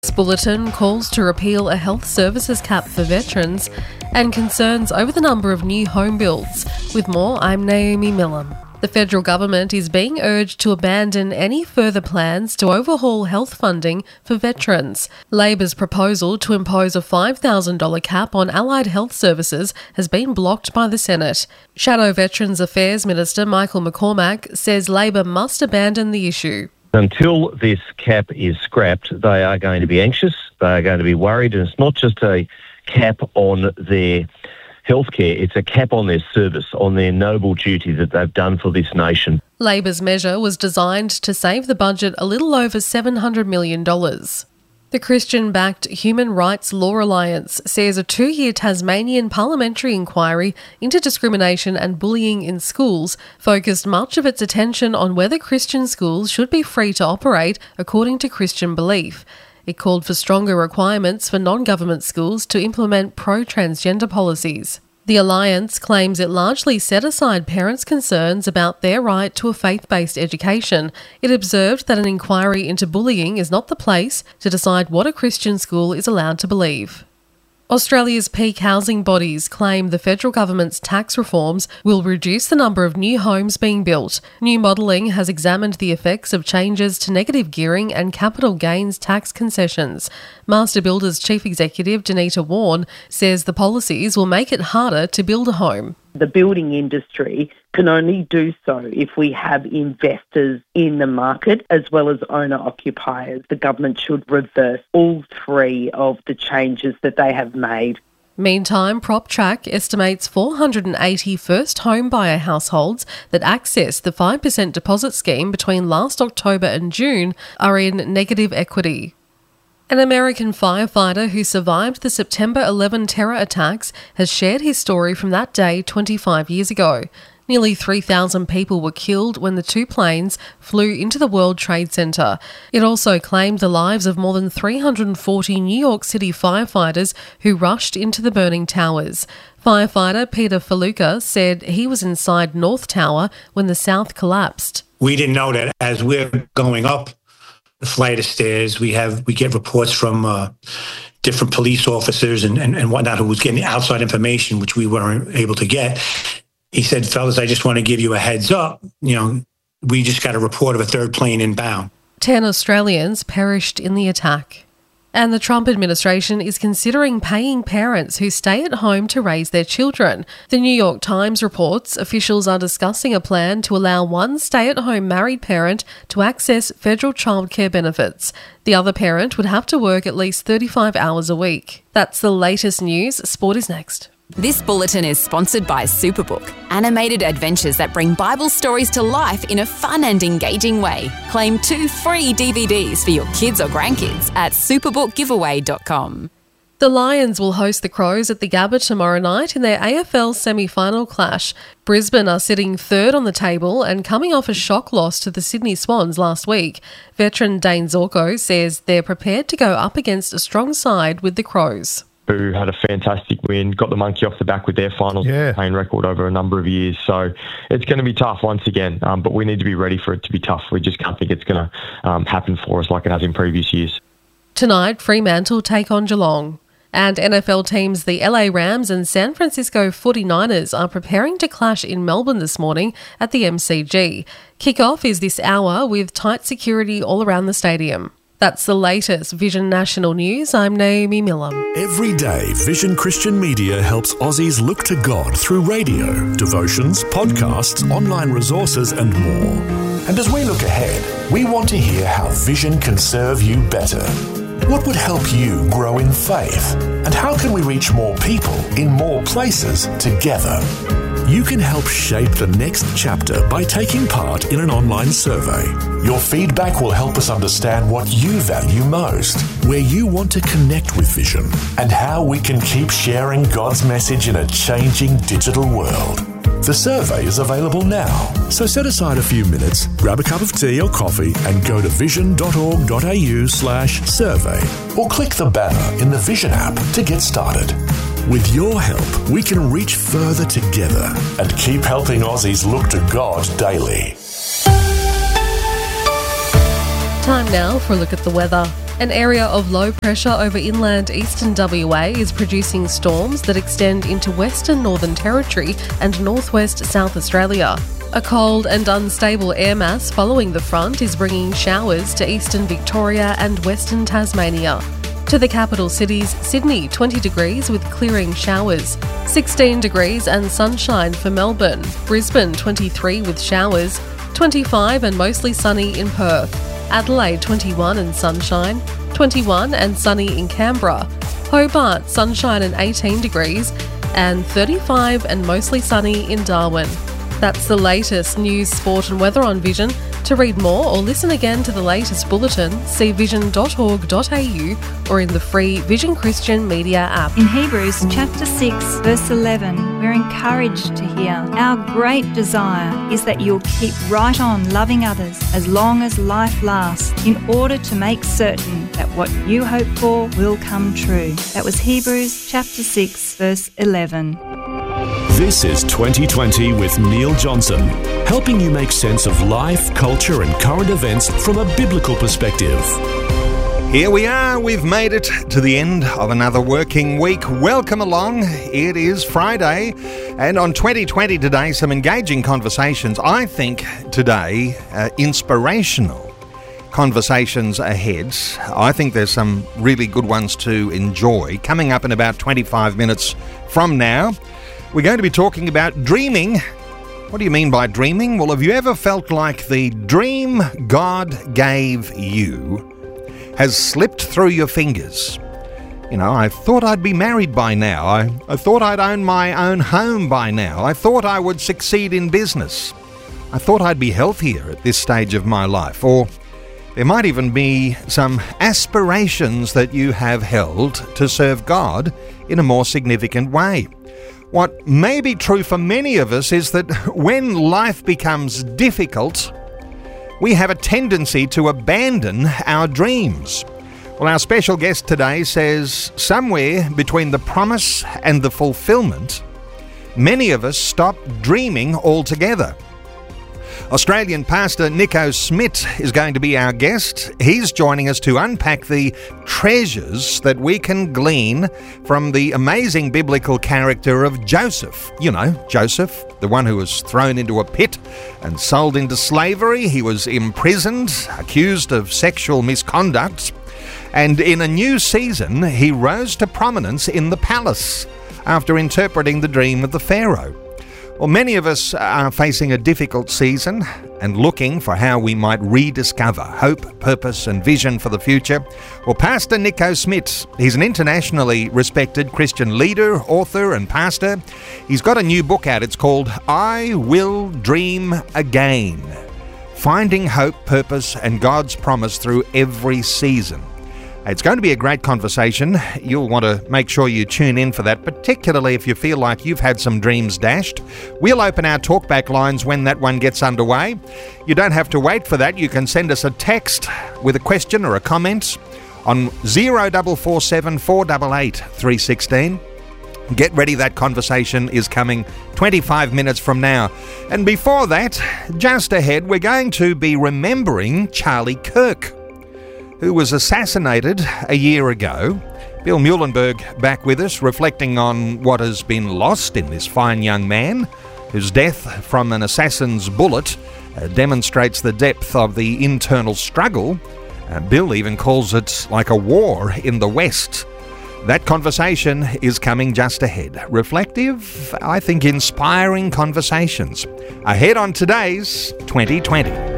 This bulletin calls to repeal a health services cap for veterans and concerns over the number of new home builds. With more, I'm Naomi Millam. The federal government is being urged to abandon any further plans to overhaul health funding for veterans. Labor's proposal to impose a $5,000 cap on allied health services has been blocked by the Senate. Shadow Veterans Affairs Minister Michael McCormack says Labor must abandon the issue. Until this cap is scrapped, they are going to be anxious, they are going to be worried, and it's not just a cap on their healthcare, it's a cap on their service, on their noble duty that they've done for this nation. Labor's measure was designed to save the budget a little over $700 million. The Christian-backed Human Rights Law Alliance says a 2-year Tasmanian parliamentary inquiry into discrimination and bullying in schools focused much of its attention on whether Christian schools should be free to operate according to Christian belief. It called for stronger requirements for non-government schools to implement pro-transgender policies. The Alliance claims it largely set aside parents' concerns about their right to a faith-based education. It observed that an inquiry into bullying is not the place to decide what a Christian school is allowed to believe. Australia's peak housing bodies claim the federal government's tax reforms will reduce the number of new homes being built. New modelling has examined the effects of changes to negative gearing and capital gains tax concessions. Master Builders Chief Executive Danita Warren says the policies will make it harder to build a home. The building industry can only do so if we have investors in the market as well as owner-occupiers. The government should reverse all three of the changes that they have made. Meantime, PropTrack estimates 480 first home buyer households that access the 5% deposit scheme between last October and June are in negative equity. An American firefighter who survived the September 11 terror attacks has shared his story from that day 25 years ago. Nearly 3,000 people were killed when the two planes flew into the World Trade Center. It also claimed the lives of more than 340 New York City firefighters who rushed into the burning towers. Firefighter Peter Faluca said he was inside North Tower when the South collapsed. We didn't know that as we're going up the flight of stairs, we get reports from different police officers and whatnot who was getting outside information, which we weren't able to get. He said, fellas, I just want to give you a heads up. We just got a report of a third plane inbound. 10 Australians perished in the attack. And the Trump administration is considering paying parents who stay at home to raise their children. The New York Times reports officials are discussing a plan to allow one stay-at-home married parent to access federal childcare benefits. The other parent would have to work at least 35 hours a week. That's the latest news. Sport is next. This bulletin is sponsored by Superbook, animated adventures that bring Bible stories to life in a fun and engaging way. Claim 2 free DVDs for your kids or grandkids at superbookgiveaway.com. The Lions will host the Crows at the Gabba tomorrow night in their AFL semi-final clash. Brisbane are sitting third on the table and coming off a shock loss to the Sydney Swans last week. Veteran Dane Zorko says they're prepared to go up against a strong side with the Crows. Who had a fantastic win, got the monkey off the back with their finals campaign record over a number of years. So it's going to be tough once again, but we need to be ready for it to be tough. We just can't think it's going to happen for us like it has in previous years. Tonight, Fremantle take on Geelong. And NFL teams the LA Rams and San Francisco 49ers are preparing to clash in Melbourne this morning at the MCG. Kickoff is this hour with tight security all around the stadium. That's the latest Vision National News. I'm Naomi Millam. Every day, Vision Christian Media helps Aussies look to God through radio, devotions, podcasts, online resources and more. And as we look ahead, we want to hear how Vision can serve you better. What would help you grow in faith? And how can we reach more people in more places together? You can help shape the next chapter by taking part in an online survey. Your feedback will help us understand what you value most, where you want to connect with Vision, and how we can keep sharing God's message in a changing digital world. The survey is available now, so set aside a few minutes, grab a cup of tea or coffee and go to vision.org.au/survey or click the banner in the Vision app to get started. With your help, we can reach further together and keep helping Aussies look to God daily. Time now for a look at the weather. An area of low pressure over inland eastern WA is producing storms that extend into Western Northern Territory and northwest South Australia. A cold and unstable air mass following the front is bringing showers to eastern Victoria and western Tasmania. To the capital cities, Sydney 20 degrees with clearing showers, 16 degrees and sunshine for Melbourne, Brisbane 23 with showers, 25 and mostly sunny in Perth, Adelaide 21 and sunshine, 21 and sunny in Canberra, Hobart sunshine and 18 degrees, and 35 and mostly sunny in Darwin. That's the latest news, sport and weather on Vision. To read more or listen again to the latest bulletin, see vision.org.au or in the free Vision Christian Media app. In Hebrews chapter 6 verse 11, we're encouraged to hear, our great desire is that you'll keep right on loving others as long as life lasts, in order to make certain that what you hope for will come true. That was Hebrews chapter 6 verse 11. This is 2020 with Neil Johnson, helping you make sense of life, culture and current events from a biblical perspective. Here we are, we've made it to the end of another working week. Welcome along. It is Friday, and on 2020 today, some engaging conversations. I think today, inspirational conversations ahead. I think there's some really good ones to enjoy. Coming up in about 25 minutes from now, we're going to be talking about dreaming. What do you mean by dreaming? Well, have you ever felt like the dream God gave you has slipped through your fingers? You know, I thought I'd be married by now. I thought I'd own my own home by now. I thought I would succeed in business. I thought I'd be healthier at this stage of my life. Or there might even be some aspirations that you have held to serve God in a more significant way. What may be true for many of us is that when life becomes difficult, we have a tendency to abandon our dreams. Well, our special guest today says somewhere between the promise and the fulfillment, many of us stop dreaming altogether. Australian pastor Nico Smith is going to be our guest. He's joining us to unpack the treasures that we can glean from the amazing biblical character of Joseph. You know, Joseph, the one who was thrown into a pit and sold into slavery. He was imprisoned, accused of sexual misconduct, and in a new season, he rose to prominence in the palace after interpreting the dream of the Pharaoh. Well, many of us are facing a difficult season and looking for how we might rediscover hope, purpose and vision for the future. Well, Pastor Nico Smith, he's an internationally respected Christian leader, author and pastor. He's got a new book out. It's called I Will Dream Again, Finding Hope, Purpose and God's Promise Through Every Season. It's going to be a great conversation. You'll want to make sure you tune in for that, particularly if you feel like you've had some dreams dashed. We'll open our talkback lines when that one gets underway. You don't have to wait for that. You can send us a text with a question or a comment on 0447 488 316. Get ready, that conversation is coming 25 minutes from now. And before that, just ahead, we're going to be remembering Charlie Kirk, who was assassinated a year ago. Bill Muhlenberg back with us, reflecting on what has been lost in this fine young man, whose death from an assassin's bullet demonstrates the depth of the internal struggle. Bill even calls it like a war in the West. That conversation is coming just ahead. Reflective, I think inspiring conversations ahead on today's 2020.